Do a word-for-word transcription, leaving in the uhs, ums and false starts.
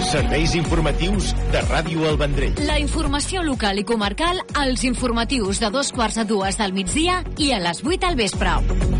Serveis informatius de Ràdio El Vendrell. La informació local i comarcal als informatius de dos quarts a dues del migdia i a les vuit al vespre.